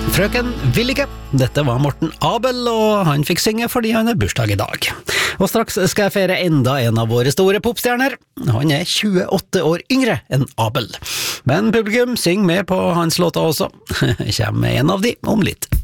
Frøken vil ikke. Dette var Morten Abel, og han fikk synge fordi han har bursdag i dag. Og straks skal jeg feire enda en av våre store popstjerner. Han er 28 år yngre enn Abel. Men publikum synger med på hans låter også. Jeg kommer med en av de om litt.